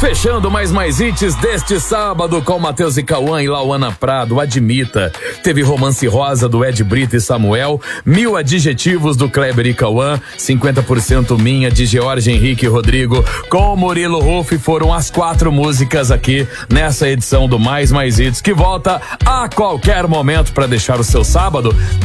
Fechando mais hits deste sábado com Matheus e Cauã e Lauana Prado, Admita. Teve Romance Rosa do Ed Brito e Samuel, 1000 Adjetivos do Kleber e Cauã, 50% Minha de George Henrique e Rodrigo, com Murilo Ruff. Foram as 4 músicas aqui nessa edição do Mais Hits, que volta a qualquer momento para deixar o seu sábado